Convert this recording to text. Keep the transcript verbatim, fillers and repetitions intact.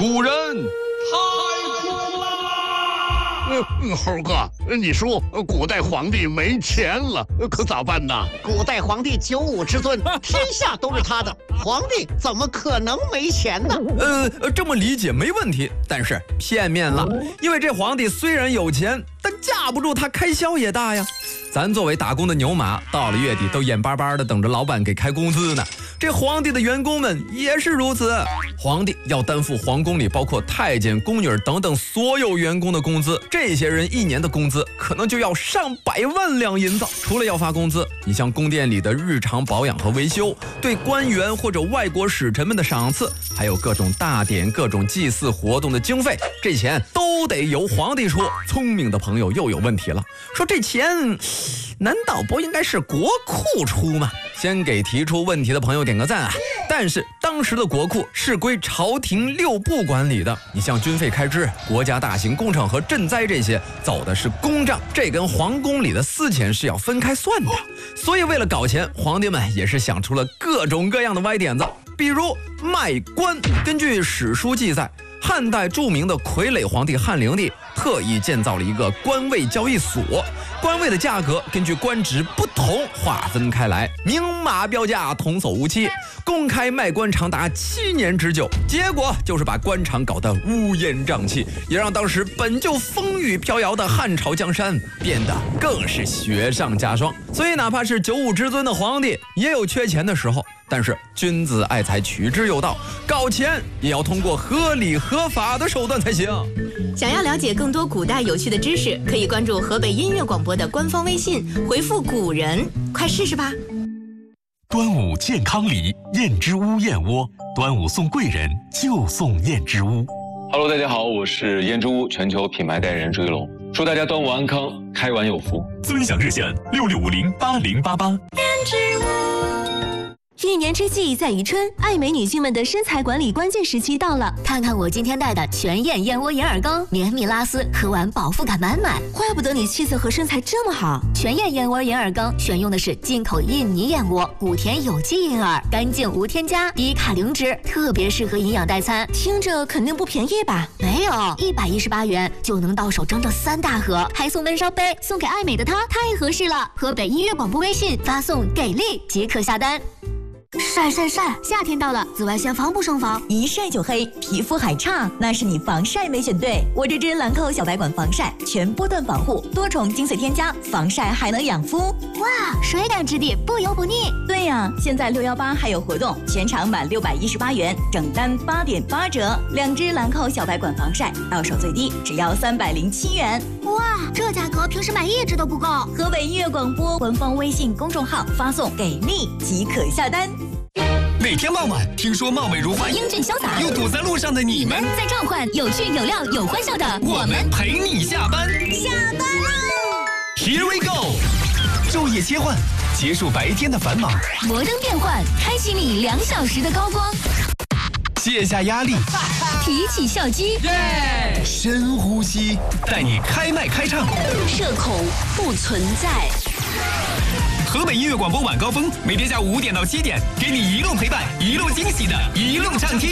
古人太苦了。 嗯，猴哥，你说古代皇帝没钱了，可咋办呢？ 古代皇帝九五之尊，天下都是他的，皇帝怎么可能没钱呢？ 呃，这么理解没问题，但是片面了，因为这皇帝虽然有钱，但架不住他开销也大呀。咱作为打工的牛马，到了月底都眼巴巴的等着老板给开工资呢。这皇帝的员工们也是如此，皇帝要担负皇宫里包括太监、宫女等等所有员工的工资，这些人一年的工资可能就要上百万两银子。除了要发工资，你像宫殿里的日常保养和维修，对官员或者外国使臣们的赏赐，还有各种大典、各种祭祀活动的经费，这钱都得由皇帝出。聪明的朋友又有问题了，说这钱难道不应该是国库出吗？先给提出问题的朋友点个赞啊！但是当时的国库是归朝廷六部管理的，你像军费开支、国家大型工程和赈灾这些，走的是公账，这跟皇宫里的私钱是要分开算的。所以为了搞钱，皇帝们也是想出了各种各样的歪点子，比如卖官。根据史书记载，汉代著名的傀儡皇帝汉灵帝特意建造了一个官位交易所，官位的价格根据官职不同划分开来，明码标价，童叟无欺，公开卖官长达七年之久。结果就是把官场搞得乌烟瘴气，也让当时本就风雨飘摇的汉朝江山变得更是雪上加霜。所以哪怕是九五之尊的皇帝也有缺钱的时候，但是君子爱财，取之有道，搞钱也要通过合理合法的手段才行。 想要了解更多古代有趣的知识，可以关注河北音乐广播的官方微信，回复古人，快试试吧。 端午健康礼，燕之屋燕窝，端午送贵人就送燕之屋。 Hello， 大家好，我是燕之屋全球品牌代言人朱一龙，祝大家端午安康，开完有福。 尊享热线六六五零八零八八。 燕之屋。 一年之计在于春，爱美女性们的身材管理关键时期到了。看看我今天带的全燕燕窝眼耳膏，绵密拉丝，喝完饱腹感满满。怪不得你气色和身材这么好。全燕燕窝眼耳膏选用的是进口印尼燕窝，古田有机银耳，干净无添加，低卡零脂，特别适合营养代餐。听着肯定不便宜吧？没有，一百一十八元就能到手整整三大盒，还送闷烧杯，送给爱美的她太合适了。河北音乐广播微信发送给力即可下单。晒晒晒！夏天到了，紫外线防不胜防， 一晒就黑，皮肤还差，那是你防晒没选对。我这支兰蔻小白管防晒，全波段防护，多重精粹添加，防晒还能养肤。 哇，水感质地，不油不腻。 对呀，现在六一八还有活动，全场满六百一十八元，整单八点八折。两支兰蔻小白管防晒，到手最低只要三百零七元。 哇，这价格平时买一支都不够。 河北音乐广播官方微信公众号发送给力即可下单。 每天傍晚，听说貌美如花、 英俊潇洒又堵在路上的你们， 在召唤有趣、有料、有欢笑的我们陪你下班。 下班喽 ！Here we go！ 昼夜切换，结束白天的繁忙。 摩登变换，开启你两小时的高光。 卸下压力， 提起笑肌， 耶！深呼吸，带你开麦开唱。 社恐不存在。 河北音乐广播晚高峰，每天下午五点到七点，给你一路陪伴，一路惊喜的一路畅听。